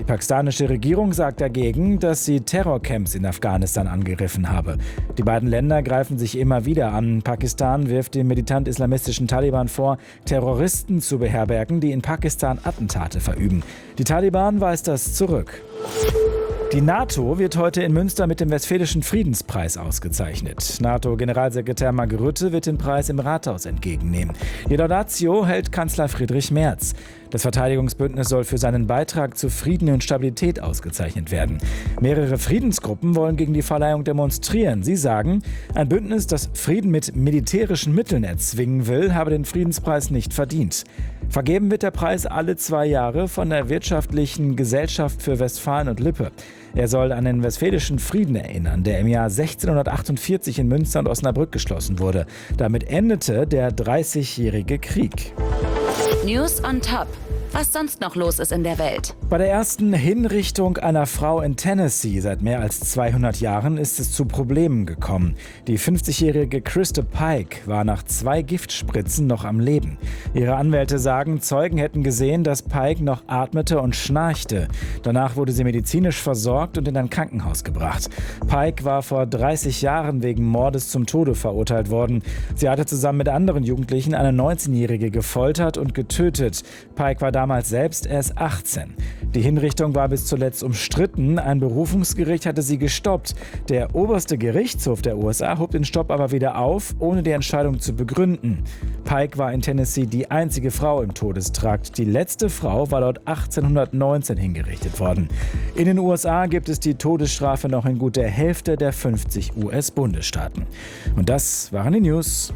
Die pakistanische Regierung sagt dagegen, dass sie Terrorcamps in Afghanistan angegriffen habe. Die beiden Länder greifen sich immer wieder an. Pakistan wirft dem militant-islamistischen Taliban vor, Terroristen zu beherbergen, die in Pakistan Attentate verüben. Die Taliban weist das zurück. Die NATO wird heute in Münster mit dem Westfälischen Friedenspreis ausgezeichnet. NATO-Generalsekretär Mark Rutte wird den Preis im Rathaus entgegennehmen. Die Laudatio hält Kanzler Friedrich Merz. Das Verteidigungsbündnis soll für seinen Beitrag zu Frieden und Stabilität ausgezeichnet werden. Mehrere Friedensgruppen wollen gegen die Verleihung demonstrieren. Sie sagen, ein Bündnis, das Frieden mit militärischen Mitteln erzwingen will, habe den Friedenspreis nicht verdient. Vergeben wird der Preis alle 2 Jahre von der Wirtschaftlichen Gesellschaft für Westfalen und Lippe. Er soll an den Westfälischen Frieden erinnern, der im Jahr 1648 in Münster und Osnabrück geschlossen wurde. Damit endete der 30-jährige Krieg. News on Top. Was sonst noch los ist in der Welt. Bei der ersten Hinrichtung einer Frau in Tennessee seit mehr als 200 Jahren ist es zu Problemen gekommen. Die 50-jährige Krista Pike war nach 2 Giftspritzen noch am Leben. Ihre Anwälte sagen, Zeugen hätten gesehen, dass Pike noch atmete und schnarchte. Danach wurde sie medizinisch versorgt und in ein Krankenhaus gebracht. Pike war vor 30 Jahren wegen Mordes zum Tode verurteilt worden. Sie hatte zusammen mit anderen Jugendlichen eine 19-jährige gefoltert und getötet. Pike war damals selbst erst 18. Die Hinrichtung war bis zuletzt umstritten. Ein Berufungsgericht hatte sie gestoppt. Der oberste Gerichtshof der USA hob den Stopp aber wieder auf, ohne die Entscheidung zu begründen. Pike war in Tennessee die einzige Frau im Todestrakt. Die letzte Frau war dort 1819 hingerichtet worden. In den USA gibt es die Todesstrafe noch in gut der Hälfte der 50 US-Bundesstaaten. Und das waren die News.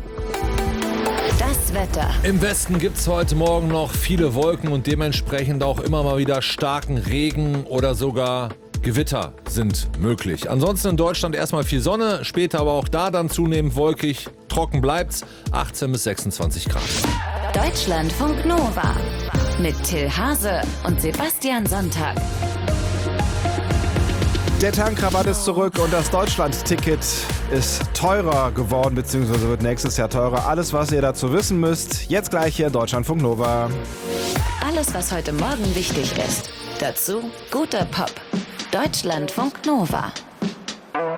Das Wetter. Im Westen gibt es heute Morgen noch viele Wolken und dementsprechend auch immer mal wieder starken Regen oder sogar Gewitter sind möglich. Ansonsten in Deutschland erstmal viel Sonne, später aber auch da dann zunehmend wolkig. Trocken bleibt's, 18 bis 26 Grad. Deutschlandfunk Nova mit Till Hase und Sebastian Sonntag. Der Tankrabatt ist zurück und das Deutschland-Ticket ist teurer geworden, beziehungsweise wird nächstes Jahr teurer. Alles, was ihr dazu wissen müsst, jetzt gleich hier in Deutschlandfunk Nova. Alles, was heute Morgen wichtig ist. Dazu guter Pop. Deutschlandfunk Nova.